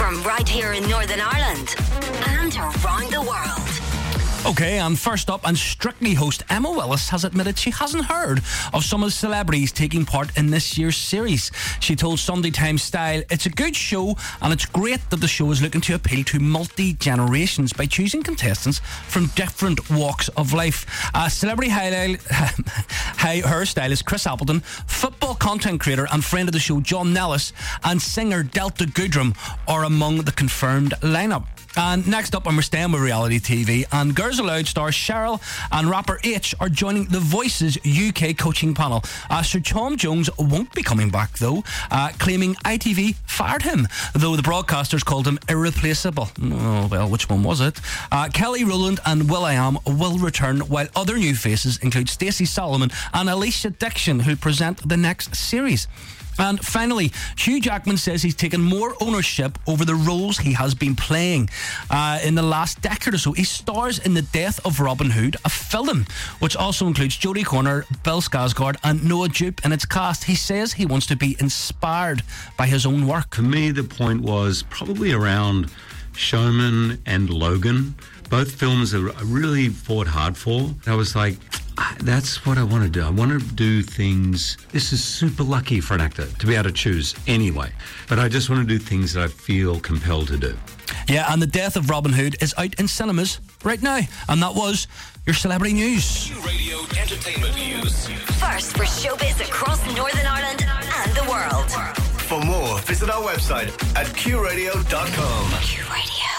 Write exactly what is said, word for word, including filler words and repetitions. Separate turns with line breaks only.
from right here in Northern Ireland and around the world.
Okay, and first up, and Strictly host Emma Willis has admitted she hasn't heard of some of the celebrities taking part in this year's series. She told Sunday Times Style, "It's a good show, and it's great that the show is looking to appeal to multi-generations by choosing contestants from different walks of life." Uh, celebrity highlight, hi, hairstylist Chris Appleton, football content creator and friend of the show John Nellis, and singer Delta Goodrem are among the confirmed lineup. And next up, we're staying with reality T V, and Girls Aloud star Cheryl and rapper H are joining the Voices U K coaching panel. Uh, Sir Tom Jones won't be coming back though, uh, claiming I T V fired him, though the broadcasters called him irreplaceable. Oh, well, which one was it? Uh, Kelly Rowland and will.i.am will return, while other new faces include Stacey Solomon and Alicia Dixon, who present the next series. And finally, Hugh Jackman says he's taken more ownership over the roles he has been playing uh, in the last decade or so. He stars in The Death of Robin Hood, a film which also includes Jodie Corner, Bill Skarsgård and Noah Jupe in its cast. He says he wants to be inspired by his own work.
For me, the point was probably around Showman and Logan. Both films I really fought hard for. I was like, that's what I want to do. I want to do things. This is super lucky for an actor to be able to choose anyway. But I just want to do things that I feel compelled to do.
Yeah, and The Death of Robin Hood is out in cinemas right now. And that was your celebrity news.
Q Radio Entertainment News.
First for showbiz across Northern Ireland and the world.
For more, visit our website at q radio dot com.
Q Radio.